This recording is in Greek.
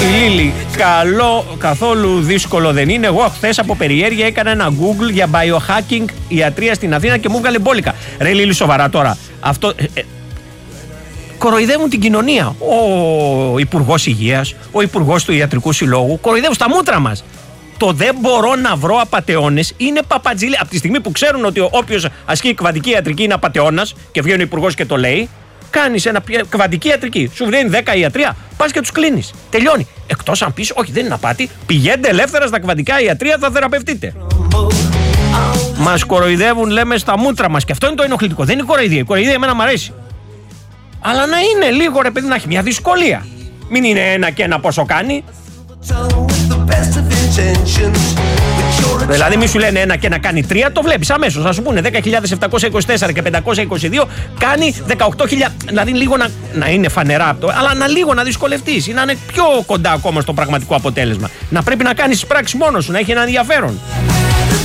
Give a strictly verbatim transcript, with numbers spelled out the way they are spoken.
Η Λίλη, καλό, καθόλου δύσκολο δεν είναι. Εγώ χθες από περιέργεια έκανα ένα Google για biohacking ιατρία στην Αθήνα και μου βγάλε μπόλικα. Ρε Λίλη, σοβαρά τώρα. Αυτό. Ε, ε, κοροϊδεύουν την κοινωνία. Ο Υπουργός Υγείας, ο Υπουργός του Ιατρικού Συλλόγου, κοροϊδεύουν στα μούτρα μας. Το δεν μπορώ να βρω απατεώνες είναι παπατζήλι. Από τη στιγμή που ξέρουν ότι όποιος ασκεί κβαντική ιατρική είναι απατεώνας και βγαίνει ο Υπουργός και το λέει, κάνεις ένα κβαντική ιατρική. Σου βγαίνει δέκα ιατρία, πας και τους κλείνεις. Τελειώνει. Εκτός αν πεις, όχι, δεν είναι απάτη, πηγαίνετε ελεύθερα στα κβαντικά ιατρία, θα θεραπευτείτε. Μας κοροϊδεύουν, λέμε, στα μούτρα μας. Και αυτό είναι το ενοχλητικό. Δεν είναι κοροϊδία. Η κοροϊδία εμένα μου αρέσει. Αλλά να είναι λίγο, ρε παιδί, να έχει μια δυσκολία. Μην είναι ένα και ένα πόσο κάνει. Δηλαδή, μη σου λένε ένα και να κάνει τρία, το βλέπεις αμέσως. Θα σου πούνε δέκα χιλιάδες επτακόσια είκοσι τέσσερα και πεντακόσια είκοσι δύο κάνει δεκαοκτώ χιλιάδες. Δηλαδή, λίγο να, να είναι φανερά αυτό, αλλά να λίγο να δυσκολευτείς ή να είναι πιο κοντά ακόμα στο πραγματικό αποτέλεσμα. Να πρέπει να κάνεις πράξη μόνος σου, να έχει ένα ενδιαφέρον.